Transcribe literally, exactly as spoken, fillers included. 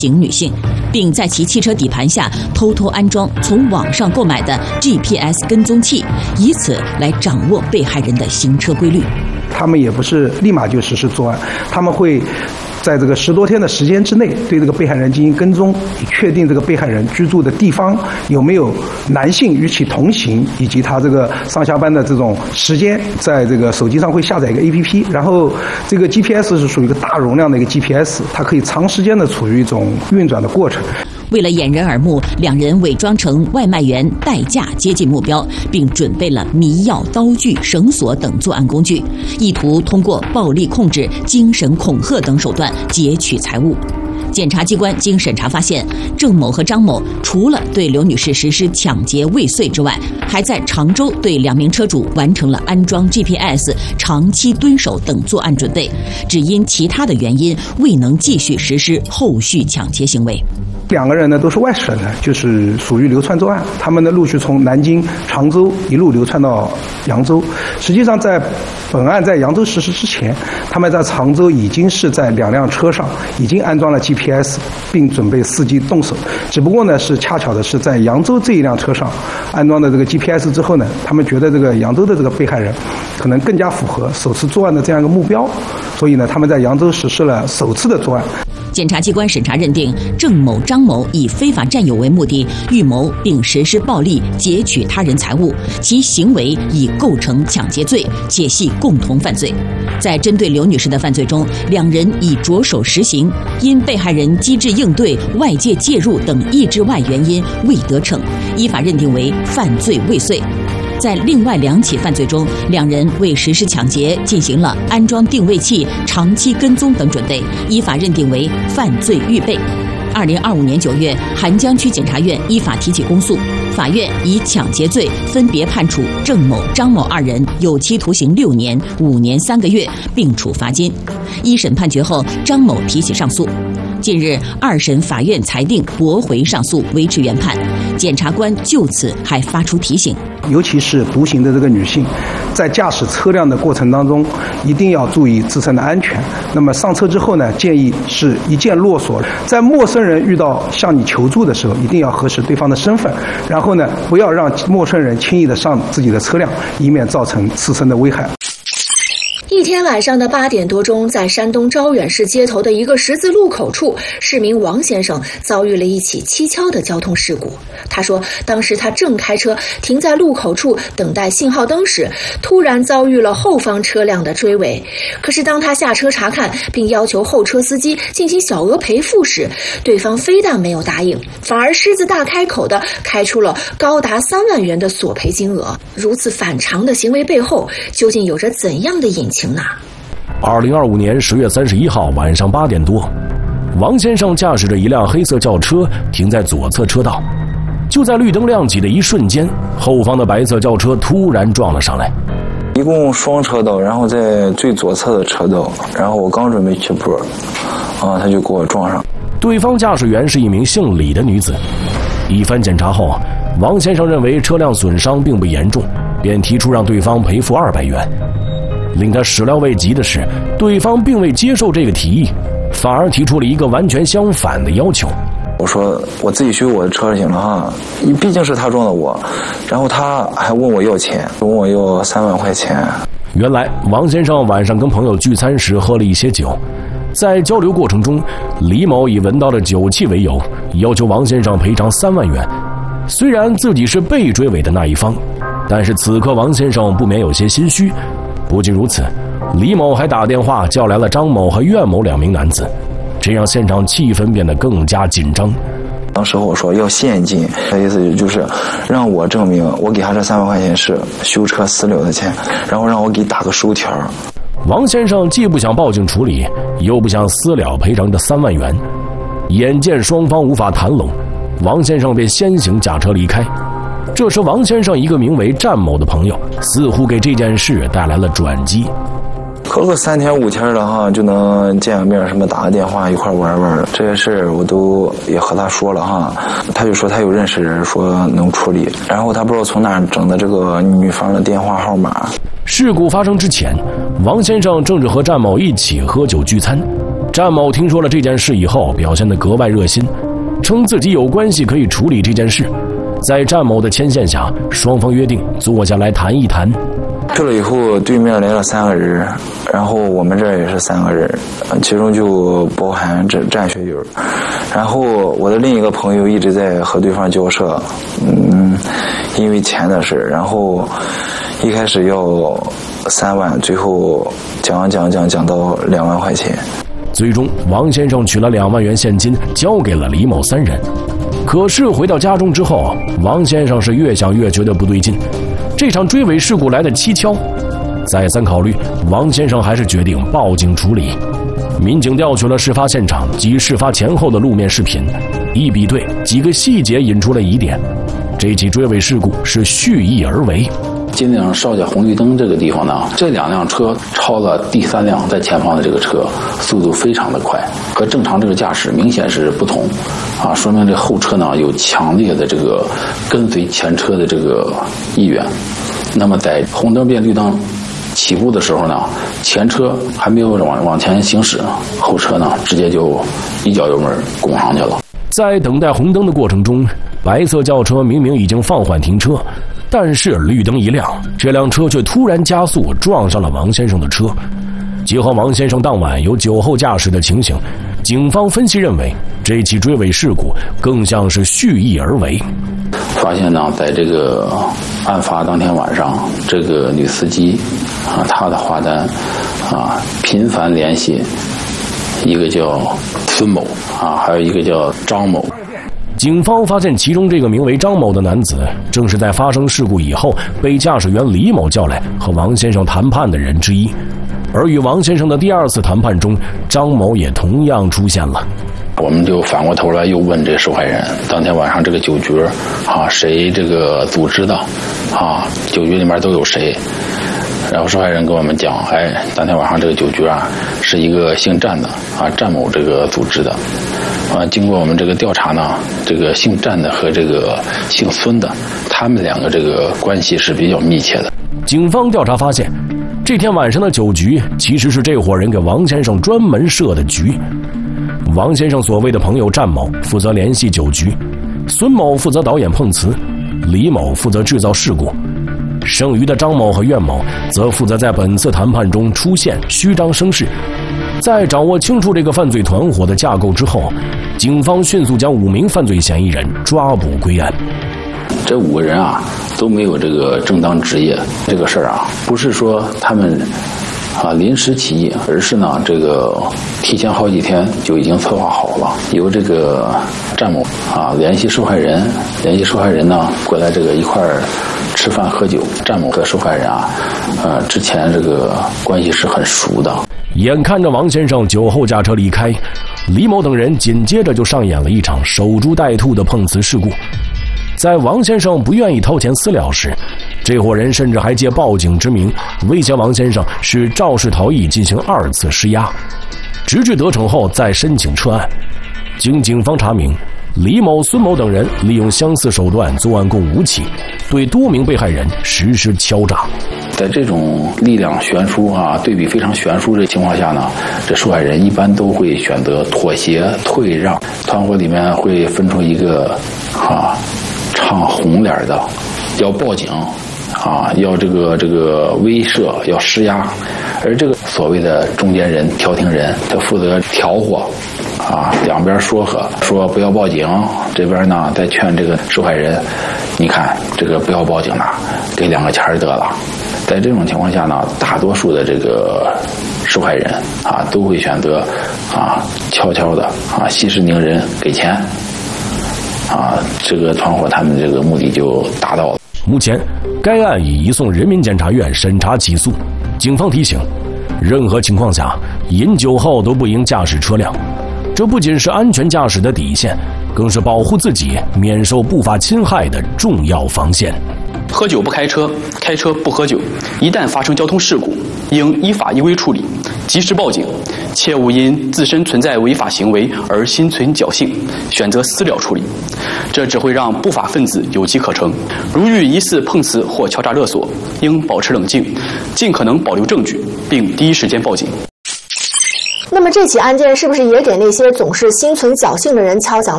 型女性，并在其汽车底盘下偷偷安装从网上购买的 G P S 跟踪器，以此来掌握被害人的行车规律。 他们也不是立马就实施作案，他们会在这个十多天的时间之内对这个被害人进行跟踪，以确定这个被害人居住的地方有没有男性与其同行，以及他这个上下班的这种时间，在这个手机上会下载一个 A P P， 然后这个 G P S 是属于一个大容量的一个 G P S， 它可以长时间的处于一种运转的过程。 为了掩人耳目，两人伪装成外卖员代驾接近目标，并准备了迷药、刀具、绳索等作案工具，意图通过暴力控制、精神恐吓等手段劫取财物。检察机关经审查发现，郑某和张某除了对刘女士实施抢劫未遂之外，还在常州对两名车主完成了安装 G P S、长期蹲守等作案准备，只因其他的原因未能继续实施后续抢劫行为。 两个人呢都是外省的，就是属于流窜作案。他们呢陆续从南京、常州一路流窜到扬州。实际上，在本案在扬州实施之前，他们在常州已经是在两辆车上已经安装了 G P S， 并准备伺机动手。只不过呢，是恰巧的是在扬州这一辆车上安装的这个 G P S 之后呢，他们觉得这个扬州的这个被害人可能更加符合首次作案的这样一个目标，所以呢，他们在扬州实施了首次的作案。 检察机关审查认定，郑某、张某以非法占有为目的，预谋并实施暴力劫取他人财物，其行为已构成抢劫罪，且系共同犯罪。在针对刘女士的犯罪中，两人已着手实行，因被害人机智应对、外界介入等意志外原因未得逞，依法认定为犯罪未遂。在另外两起犯罪中，两人为实施抢劫进行了安装定位器、长期跟踪等准备，依法认定为犯罪预备。二零二五年九月，邗江区检察院依法提起公诉，法院以抢劫罪分别判处郑某、张某二人有期徒刑六年、五年三个月，并处罚金。一审判决后，张某提起上诉。近日，二审法院裁定驳回上诉，维持原判。检察官就此还发出提醒， 尤其是独行的这个女性，在驾驶车辆的过程当中，一定要注意自身的安全。那么上车之后呢，建议是一键落锁。在陌生人遇到向你求助的时候，一定要核实对方的身份，然后呢，不要让陌生人轻易的上自己的车辆，以免造成自身的危害。 一天晚上的八点多钟，在山东招远市街头的一个十字路口处，市民王先生遭遇了一起蹊跷的交通事故。他说，当时他正开车停在路口处等待信号灯时，突然遭遇了后方车辆的追尾。可是当他下车查看，并要求后车司机进行小额赔付时，对方非但没有答应，反而狮子大开口的开出了高达三万元的索赔金额。如此反常的行为背后，究竟有着怎样的隐情呢？ 二零二五年十月三十一号晚上八点多，王先生驾驶着一辆黑色轿车停在左侧车道。就在绿灯亮起的一瞬间，后方的白色轿车突然撞了上来。 一共双车道，然后在最左侧的车道，然后我刚准备起步，啊，他就给我撞上。 对方驾驶员是一名姓李的女子。一番检查后，王先生认为车辆损伤并不严重，便提出让对方赔付二百元。令他始料未及的是，对方并未接受这个提议，反而提出了一个完全相反的要求。 我说我自己修我的车行了哈，毕竟是他撞的我，然后他还问我要钱，问我要三万块钱。 原来王先生晚上跟朋友聚餐时喝了一些酒，在交流过程中，李某以闻到了酒气为由，要求王先生赔偿三万元。虽然自己是被追尾的那一方，但是此刻王先生不免有些心虚。不仅如此，李某还打电话叫来了张某和苑某两名男子，这让现场气氛变得更加紧张。 当时我说要现金，他意思就是让我证明我给他这三万块钱是修车私了的钱，然后让我给打个收条。 王先生既不想报警处理，又不想私了赔偿这三万元，眼见双方无法谈拢，王先生便先行驾车离开。这时王先生一个名为战某的朋友似乎给这件事带来了转机。 隔个三天五天的哈，就能见个面，什么打个电话一块玩玩的，这些事我都也和他说了哈。他就说他有认识人说能处理，然后他不知道从哪整的这个女方的电话号码。 事故发生之前，王先生正是和战某一起喝酒聚餐， 战某听说了这件事以后，表现得格外热心，称自己有关系可以处理这件事。在战某的牵线下，双方约定坐下来谈一谈。 去了以后，对面来了三个人，然后我们这儿也是三个人，其中就包含这战学友。然后我的另一个朋友一直在和对方交涉，嗯，因为钱的事，然后一开始要三万，最后讲讲讲讲到两万块钱。 最终，王先生取了两万元现金交给了李某三人。可是回到家中之后，王先生是越想越觉得不对劲，这场追尾事故来得蹊跷。再三考虑，王先生还是决定报警处理。民警调取了事发现场及事发前后的路面视频，一比对，几个细节引出了疑点。这起追尾事故是蓄意而为。 金陵邵家红绿灯这个地方呢，这两辆车超了第三辆在前方的这个车，速度非常的快，和正常这个驾驶明显是不同，啊，说明这后车呢有强烈的这个跟随前车的这个意愿。那么在红灯变绿灯起步的时候呢，前车还没有往往前行驶，后车呢直接就一脚油门拱上去了。 在等待红灯的过程中，白色轿车明明已经放缓停车，但是绿灯一亮，这辆车却突然加速撞上了王先生的车。结合王先生当晚有酒后驾驶的情形，警方分析认为这起追尾事故更像是蓄意而为。 发现呢，在这个案发当天晚上，这个女司机啊，她的话单啊频繁联系一个叫孙某啊，还有一个叫张某。 警方发现其中这个名为张某的男子，正是在发生事故以后被驾驶员李某叫来和王先生谈判的人之一。而与王先生的第二次谈判中，张某也同样出现了。 我们就反过头来又问这受害人，当天晚上这个酒局啊，谁这个组织的啊？酒局里面都有谁？然后受害人跟我们讲，哎，当天晚上这个酒局啊，是一个姓战的啊，战某这个组织的。啊，经过我们这个调查呢，这个姓战的和这个姓孙的，他们两个这个关系是比较密切的。 警方调查发现，这天晚上的酒局其实是这伙人给王先生专门设的局。王先生所谓的朋友战某负责联系酒局，孙某负责导演碰瓷，李某负责制造事故，剩余的张某和苑某则负责在本次谈判中出现，虚张声势。在掌握清楚这个犯罪团伙的架构之后，警方迅速将五名犯罪嫌疑人抓捕归案。 这五个人啊都没有这个正当职业，这个事儿啊不是说他们啊临时起意，而是呢这个提前好几天就已经策划好了，由这个战某啊联系受害人，联系受害人呢过来这个一块儿吃饭喝酒。战某和受害人啊呃之前这个关系是很熟的。 眼看着王先生酒后驾车离开，李某等人紧接着就上演了一场守株待兔的碰瓷事故。在王先生不愿意掏钱私了时，这伙人甚至还借报警之名威胁王先生是肇事逃逸进行二次施压，直至得逞后再申请撤案。经警方查明，李某、孙某等人利用相似手段作案共五起，对多名被害人实施敲诈。 在这种力量悬殊啊，对比非常悬殊的情况下呢，这受害人一般都会选择妥协退让。团伙里面会分出一个啊唱红脸的，要报警啊，要这个这个威慑，要施压。而这个所谓的中间人、调停人，他负责调和啊，两边说和，说不要报警，这边呢再劝这个受害人，你看这个不要报警了，给两个钱得了。在这种情况下呢，大多数的这个受害人啊都会选择啊悄悄的啊息事宁人给钱啊，这个团伙他们这个目的就达到了。 目前该案已移送人民检察院审查起诉。警方提醒，任何情况下饮酒后都不应驾驶车辆，这不仅是安全驾驶的底线，更是保护自己免受不法侵害的重要防线。 喝酒不开车，开车不喝酒。一旦发生交通事故，应依法依规处理，及时报警，切勿因自身存在违法行为而心存侥幸，选择私了处理，这只会让不法分子有机可乘。如遇疑似碰瓷或敲诈勒索，应保持冷静，尽可能保留证据，并第一时间报警。 那么这起案件是不是也给那些总是心存侥幸的人敲响了